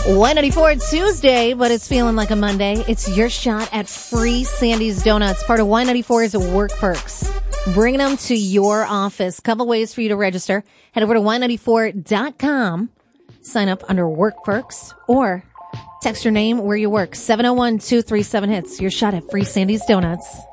194 Tuesday, but it's feeling like a Monday. It's your shot at free Sandy's Donuts, part of 194's Work Perks. Bringing them to your office. Couple ways for you to register. Head over to 194.com. Sign up under Work Perks or text your name where you work. 701-237-HITS. Your shot at free Sandy's Donuts.